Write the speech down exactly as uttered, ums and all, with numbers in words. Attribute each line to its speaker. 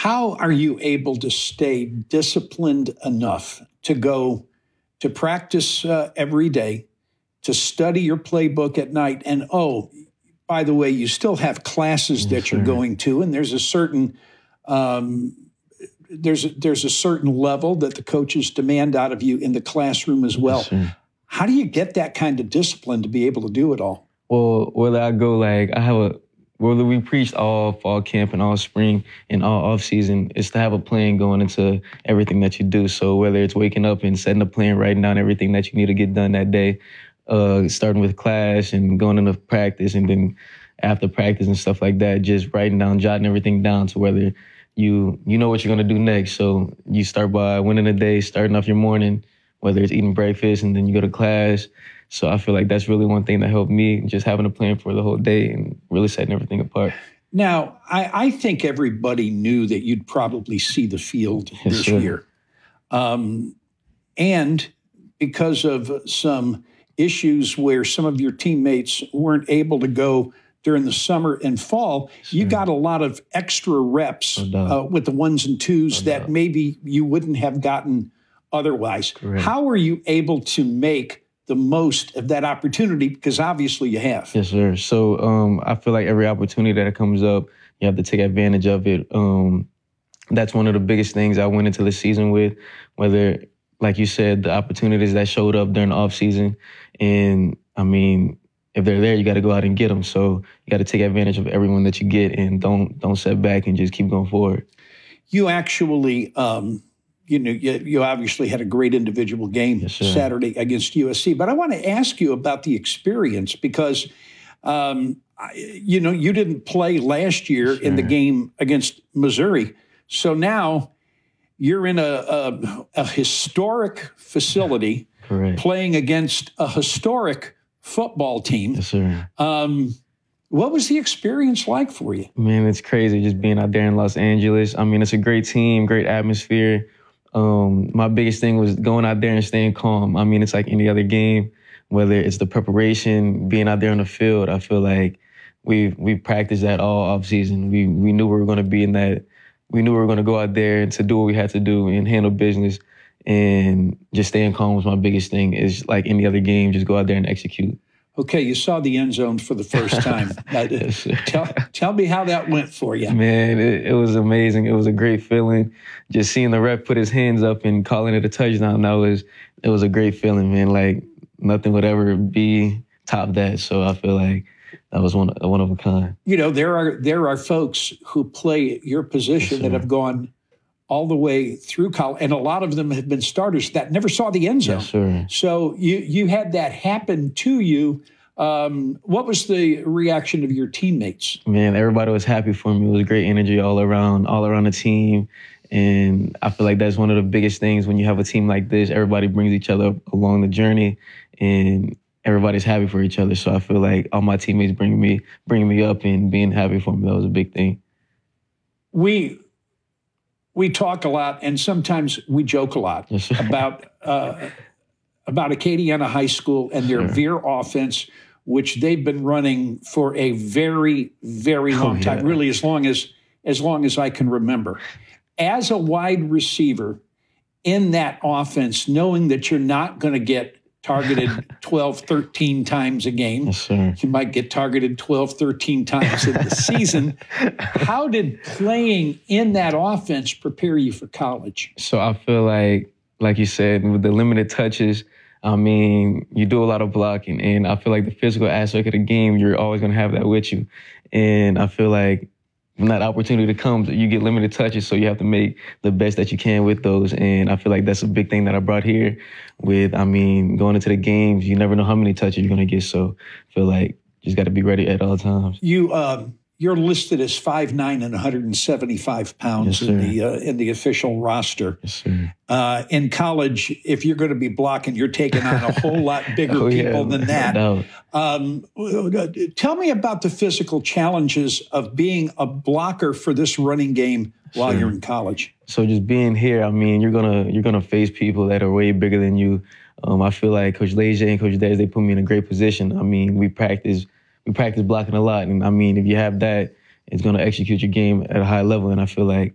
Speaker 1: how are you able to stay disciplined enough to go to practice uh, every day, to study your playbook at night, and oh, by the way, you still have classes that you're going to, and there's a certain um, there's a, there's a certain level that the coaches demand out of you in the classroom as well.
Speaker 2: Yes,
Speaker 1: how do you get that kind of discipline to be able to do it all?
Speaker 2: Well, whether I go like I have a whether we preached all fall camp and all spring and all off season, is to have a plan going into everything that you do. So whether it's waking up and setting a plan, writing down everything that you need to get done that day, uh, starting with class and going into practice, and then after practice and stuff like that, just writing down, jotting everything down to whether you you know what you're gonna do next. So you start by winning the day, starting off your morning, whether it's eating breakfast and then you go to class. So I feel like that's really one thing that helped me, just having a plan for the whole day and really setting everything apart.
Speaker 1: Now, I, I think everybody knew that you'd probably see the field
Speaker 2: Yes,
Speaker 1: this
Speaker 2: sir.
Speaker 1: year. Um, and because of some issues where some of your teammates weren't able to go during the summer and fall,
Speaker 2: Sure.
Speaker 1: you got a lot of extra reps
Speaker 2: No doubt.
Speaker 1: uh, with the ones and twos
Speaker 2: No
Speaker 1: that
Speaker 2: doubt.
Speaker 1: maybe you wouldn't have gotten otherwise.
Speaker 2: Correct.
Speaker 1: How were you able to make the most of that opportunity? Because obviously you have.
Speaker 2: Yes, sir. So um, I feel like every opportunity that comes up, you have to take advantage of it. Um, that's one of the biggest things I went into the season with, whether, like you said, the opportunities that showed up during the off season. And I mean, if they're there, you got to go out and get them. So you got to take advantage of everyone that you get, and don't don't set back and just keep going forward.
Speaker 1: You actually, um, you know, you, you obviously had a great individual game
Speaker 2: Yes, sir.
Speaker 1: Saturday against U S C. But I want to ask you about the experience because, um, I, you know, you didn't play last year
Speaker 2: Sure.
Speaker 1: in the game against Missouri. So now you're in a, a, a historic facility
Speaker 2: Correct.
Speaker 1: playing against a historic football team.
Speaker 2: Yes, sir.
Speaker 1: Um, what was the experience like for you?
Speaker 2: Man, it's crazy just being out there in Los Angeles. I mean, it's a great team, great atmosphere. Um, my biggest thing was going out there and staying calm. I mean, it's like any other game, whether it's the preparation, being out there on the field. I feel like we we practiced that all off season. We we knew we were going to be in that. We knew we were going to go out there and to do what we had to do and handle business. And just staying calm was my biggest thing. Is like any other game, just go out there and execute.
Speaker 1: Okay, you saw the end zone for the first time. Uh,
Speaker 2: Yes, sir.
Speaker 1: tell, tell me how that went for you.
Speaker 2: Man, it, it was amazing. It was a great feeling. Just seeing the ref put his hands up and calling it a touchdown, that was it was a great feeling, man. Like nothing would ever be top that. So I feel like that was one one of a kind.
Speaker 1: You know, there are there are folks who play your position
Speaker 2: Yes,
Speaker 1: that
Speaker 2: sir.
Speaker 1: have gone all the way through college, and a lot of them have been starters that never saw the end zone.
Speaker 2: Yes, sir.
Speaker 1: So you you had that happen to you. Um, what was the reaction of your teammates?
Speaker 2: Man, everybody was happy for me. It was great energy all around, all around the team. And I feel like that's one of the biggest things when you have a team like this. Everybody brings each other up along the journey, and everybody's happy for each other. So I feel like all my teammates bring me, bring me up and being happy for me. That was a big thing.
Speaker 1: We we talk a lot, and sometimes we joke a lot
Speaker 2: Yes, sir.
Speaker 1: about uh, about Acadiana High School and their
Speaker 2: Sure.
Speaker 1: veer offense, which they've been running for a very, very long
Speaker 2: Oh,
Speaker 1: time,
Speaker 2: yeah.
Speaker 1: really as long as as long as I can remember. As a wide receiver in that offense, knowing that you're not going to get targeted twelve, thirteen times a game,
Speaker 2: Yes, sir.
Speaker 1: you might get targeted twelve, thirteen times in the season. How did playing in that offense prepare you for college?
Speaker 2: So I feel like, like you said, with the limited touches, I mean, you do a lot of blocking, and I feel like the physical aspect of the game, you're always going to have that with you. And I feel like when that opportunity comes, you get limited touches, so you have to make the best that you can with those. And I feel like that's a big thing that I brought here with, I mean, going into the games, you never know how many touches you're going to get. So I feel like you just got to be ready at all times.
Speaker 1: You uh, you're listed as five nine and one hundred seventy-five pounds
Speaker 2: Yes,
Speaker 1: in
Speaker 2: sir.
Speaker 1: the uh, in the official roster.
Speaker 2: Yes, sir.
Speaker 1: Uh, in college, if you're going to be blocking, you're taking on a whole lot bigger
Speaker 2: Oh, yeah,
Speaker 1: people than
Speaker 2: no
Speaker 1: that.
Speaker 2: doubt.
Speaker 1: Um, tell me about the physical challenges of being a blocker for this running game while
Speaker 2: Sure.
Speaker 1: you're in college.
Speaker 2: So just being here, I mean, you're gonna you're gonna face people that are way bigger than you. Um, I feel like Coach Leger and Coach Dez, they put me in a great position. I mean, we practice we practice blocking a lot, and I mean, if you have that, it's gonna execute your game at a high level. And I feel like